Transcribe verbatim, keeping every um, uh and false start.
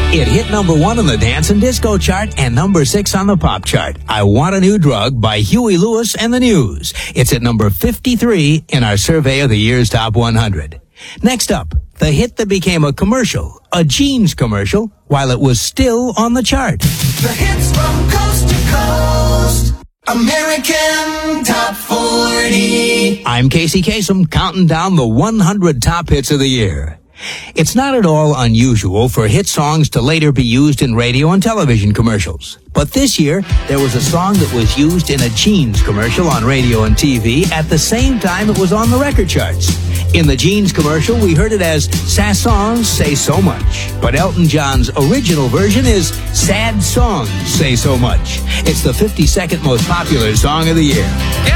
It hit number one on the dance and disco chart and number six on the pop chart. I Want a New Drug by Huey Lewis and the News. It's at number fifty-three in our survey of the year's top one hundred. Next up, the hit that became a commercial, a jeans commercial, while it was still on the chart. The hits from coast to coast. American Top forty. I'm Casey Kasem, counting down the one hundred top hits of the year. It's not at all unusual for hit songs to later be used in radio and television commercials. But this year, there was a song that was used in a jeans commercial on radio and T V at the same time it was on the record charts. In the jeans commercial, we heard it as Sad Songs Say So Much. But Elton John's original version is Sad Songs Say So Much. It's the fifty-second most popular song of the year. Yeah.